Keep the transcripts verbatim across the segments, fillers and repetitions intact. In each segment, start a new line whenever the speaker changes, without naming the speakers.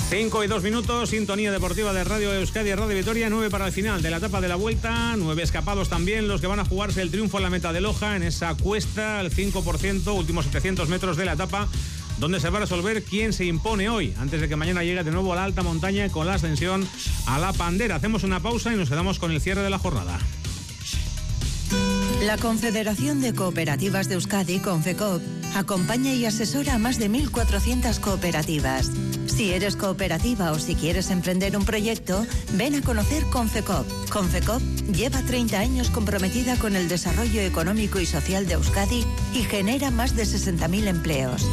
cinco y dos minutos, sintonía deportiva de Radio Euskadi, Radio Vitoria, nueve para el final de la etapa de la Vuelta, nueve escapados también los que van a jugarse el triunfo en la meta de Loja, en esa cuesta, al cinco por ciento, últimos setecientos metros de la etapa, donde se va a resolver quién se impone hoy, antes de que mañana llegue de nuevo a la alta montaña con la ascensión a la Pandera. Hacemos una pausa y nos quedamos con el cierre de la jornada.
La Confederación de Cooperativas de Euskadi, Confecoop, acompaña y asesora a más de mil cuatrocientas cooperativas. Si eres cooperativa o si quieres emprender un proyecto, ven a conocer Confecoop. Confecoop lleva treinta años comprometida con el desarrollo económico y social de Euskadi y genera más de sesenta mil empleos.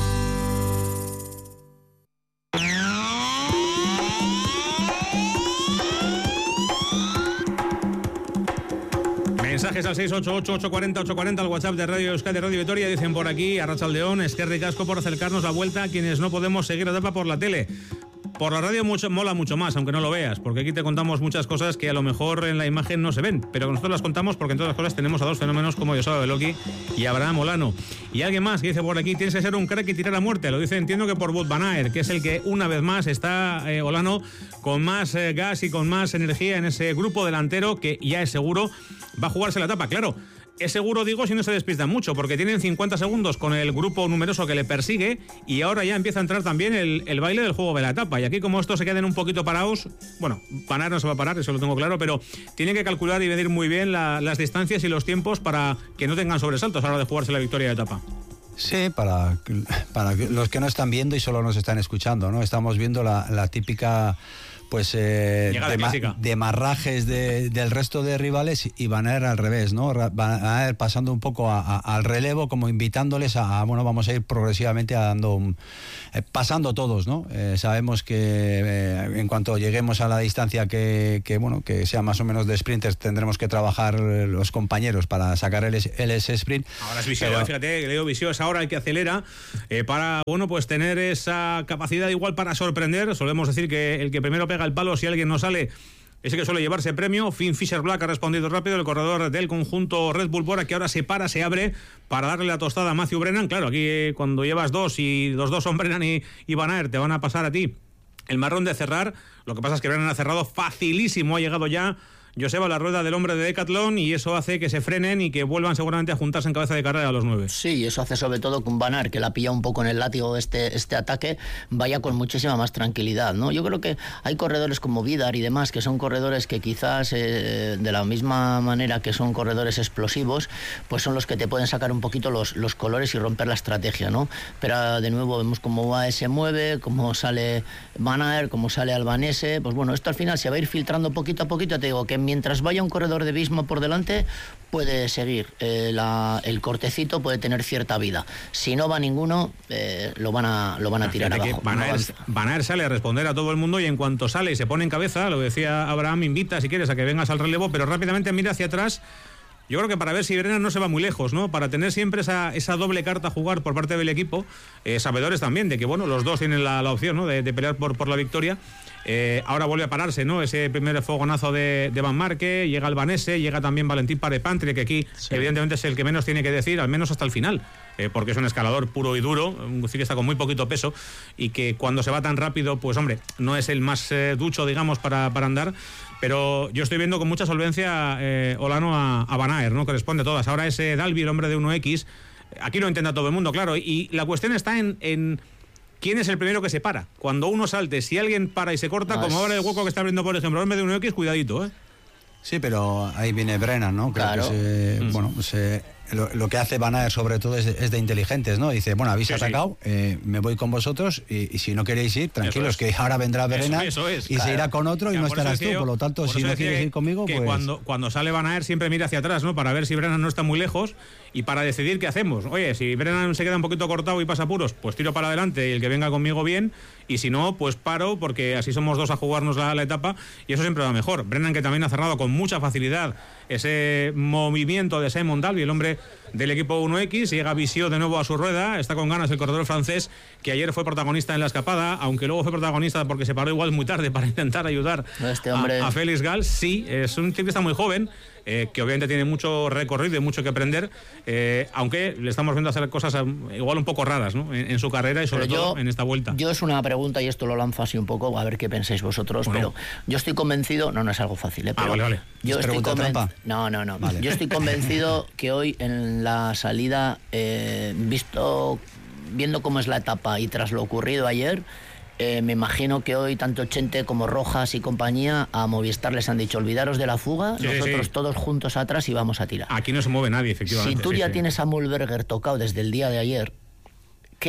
Mensajes al seis ocho ocho, ocho cuatro cero, ocho cuatro cero, al WhatsApp de Radio Euskadi, Radio Vitoria. Dicen por aquí, Arratsaldeón, eskerrik asko por acercarnos la Vuelta a quienes no podemos seguir la etapa por la tele. Por la radio mucho, mola mucho más, aunque no lo veas, porque aquí te contamos muchas cosas que a lo mejor en la imagen no se ven, pero nosotros las contamos porque en todas las cosas tenemos a dos fenómenos como Joseba Beloki y Abraham Olano. Y alguien más que dice por aquí, tienes que ser un crack y tirar a muerte. Lo dice, entiendo que por Wout van Aert, que es el que una vez más está, eh, Olano, con más eh, gas y con más energía en ese grupo delantero que ya es seguro va a jugarse la etapa. Claro, es seguro, digo, si no se despistan mucho, porque tienen cincuenta segundos con el grupo numeroso que le persigue y ahora ya empieza a entrar también el, el baile del juego de la etapa. Y aquí, como estos se queden un poquito parados, bueno, Van Aert no se va a parar, eso lo tengo claro, pero tienen que calcular y medir muy bien la, las distancias y los tiempos para que no tengan sobresaltos a la hora de jugarse la victoria de etapa.
Sí, para, para los que no están viendo y solo nos están escuchando, ¿no? Estamos viendo la, la típica... pues eh, de, de marrajes de, del resto de rivales y Van Aert al revés, ¿no? Van Aert pasando un poco a, a, al relevo, como invitándoles a, a, bueno, vamos a ir progresivamente a dando un, eh, pasando todos, ¿no? Eh, sabemos que eh, en cuanto lleguemos a la distancia que, que, bueno, que sea más o menos de sprinters, tendremos que trabajar los compañeros para sacar el, el S-Sprint.
Ahora es Visio, pero... fíjate, Leo Visio es ahora el que acelera eh, para, bueno, pues tener esa capacidad igual para sorprender. Solemos decir que el que primero pega el palo, si alguien no sale, ese que suele llevarse premio. Finn Fisher Black ha respondido rápido, el corredor del conjunto Red Bull Bora, que ahora se para, se abre para darle la tostada a Matthew Brennan. Claro, aquí eh, cuando llevas dos y los dos son Brennan y, y Van Aert, te van a pasar a ti el marrón de cerrar. Lo que pasa es que Brennan ha cerrado facilísimo, ha llegado ya Joseba la rueda del hombre de Decathlon y eso hace que se frenen y que vuelvan seguramente a juntarse en cabeza de carrera a los nueve.
Sí, y eso hace sobre todo que un Van Aert, que la pilla un poco en el látigo este, este ataque, vaya con muchísima más tranquilidad, ¿no? Yo creo que hay corredores como Vidar y demás, que son corredores que quizás eh, de la misma manera que son corredores explosivos, pues son los que te pueden sacar un poquito los, los colores y romper la estrategia, ¿no? Pero de nuevo vemos cómo va se mueve, cómo sale Van Aert, cómo sale Albanese. Pues bueno, esto al final se va a ir filtrando poquito a poquito. Te digo que mientras vaya un corredor de Visma por delante, puede seguir. Eh, la, el cortecito puede tener cierta vida. Si no va ninguno, eh, lo van a lo van a tirar abajo.
Van Aert, Van Aert sale a responder a todo el mundo y en cuanto sale y se pone en cabeza, lo decía Abraham, invita si quieres a que vengas al relevo, pero rápidamente mira hacia atrás. Yo creo que para ver si Brennan no se va muy lejos, ¿no? Para tener siempre esa, esa doble carta a jugar por parte del equipo, eh, sabedores también de que, bueno, los dos tienen la, la opción, ¿no? De, de pelear por, por la victoria. Eh, ahora vuelve a pararse, ¿no? Ese primer fogonazo de, de Van Marke, llega Albanese, llega también Valentín Parepantri, que aquí sí, evidentemente es el que menos tiene que decir, al menos hasta el final, eh, porque es un escalador puro y duro, un ciclista con muy poquito peso y que cuando se va tan rápido, pues hombre, no es el más eh, ducho, digamos, para, para andar. Pero yo estoy viendo con mucha solvencia eh, Olano a, a Van Aert, ¿no? Que responde a todas. Ahora ese Dalby, el hombre de uno equis, aquí lo intenta todo el mundo, claro. Y la cuestión está en, en quién es el primero que se para. Cuando uno salte, si alguien para y se corta, ah, como ahora el hueco que está abriendo, por ejemplo, el hombre de uno equis, cuidadito, ¿eh?
Sí, pero ahí viene Brennan, ¿no? Creo
claro.
que se, mm. bueno, se, lo, lo que hace Van Aert sobre todo es de, es de inteligentes, ¿no? Dice, bueno, habéis sí, atacado, sí. Eh, me voy con vosotros y, y si no queréis ir, tranquilos, es. que ahora vendrá Brennan eso, eso es, y claro. se irá con otro y ya, no estarás tú, yo, por lo tanto, por si no quieres ir conmigo,
que
pues...
Cuando, cuando sale Van Aert siempre mira hacia atrás, ¿no? Para ver si Brennan no está muy lejos y para decidir qué hacemos. Oye, si Brennan se queda un poquito cortado y pasa apuros, pues tiro para adelante y el que venga conmigo bien, y si no, pues paro, porque así somos dos a jugarnos la, la etapa y eso siempre va mejor. Brennan, que también ha cerrado con mucha facilidad ese movimiento de Simon Dalby, el hombre del equipo uno equis, llega Visio de nuevo a su rueda, está con ganas el corredor francés, que ayer fue protagonista en la escapada, aunque luego fue protagonista porque se paró igual muy tarde para intentar ayudar
este hombre...
a, a Félix Gall. Sí, es un ciclista muy joven, eh, que obviamente tiene mucho recorrido y mucho que aprender, eh, aunque le estamos viendo hacer cosas igual un poco raras, ¿no? en, en su carrera y sobre
yo,
todo en esta vuelta.
Yo es una pregunta y esto lo lanzo así un poco, a ver qué pensáis vosotros, bueno. pero yo estoy convencido, no, no es algo fácil, ¿eh? Pero
ah, vale, vale.
Yo estoy convencido, no, no, no,
vale.
yo estoy convencido que hoy en la salida, eh, visto, viendo cómo es la etapa y tras lo ocurrido ayer, Eh, me imagino que hoy tanto Chente como Rojas y compañía a Movistar les han dicho olvidaros de la fuga, sí, nosotros sí. todos juntos atrás y vamos a tirar.
Aquí no se mueve nadie, efectivamente.
Si tú
sí,
ya
sí.
tienes a Mühlberger tocado desde el día de ayer